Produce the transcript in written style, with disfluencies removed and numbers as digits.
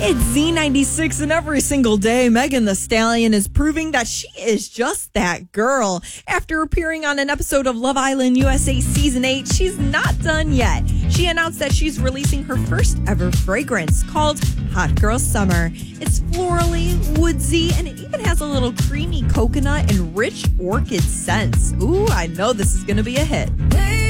It's Z96, and every single day, Megan Thee Stallion is proving that she is just that girl. After appearing on an episode of Love Island USA Season 8, she's not done yet. She announced that she's releasing her first ever fragrance called Hot Girl Summer. It's florally, woodsy, and it even has a little creamy coconut and rich orchid scents. Ooh, I know this is going to be a hit.